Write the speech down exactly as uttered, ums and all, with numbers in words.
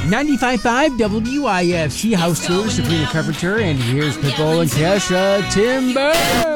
ninety-five point five W I F C House Tours, Sabrina Carpenter, and here's Pitbull and Kesha Timber.